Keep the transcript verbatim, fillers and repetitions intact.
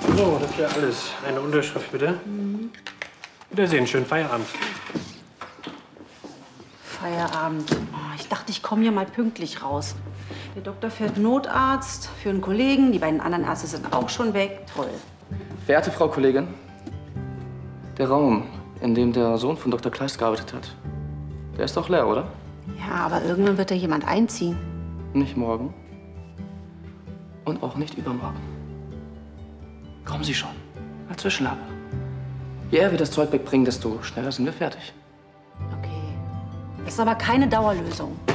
So, das wäre alles. Eine Unterschrift bitte. Mhm. Wiedersehen, schönen Feierabend. Feierabend. Oh, ich dachte, ich komme hier mal pünktlich raus. Der Doktor fährt Notarzt für einen Kollegen. Die beiden anderen Ärzte sind auch schon weg. Toll. Verehrte Frau Kollegin, der Raum, in dem der Sohn von Doktor Kleist gearbeitet hat, der ist doch leer, oder? Ja, aber irgendwann wird da jemand einziehen. Nicht morgen und auch nicht übermorgen. Kommen Sie schon, als Zwischenlager. Je eher wir das Zeug wegbringen, desto schneller sind wir fertig. Okay. Das ist aber keine Dauerlösung.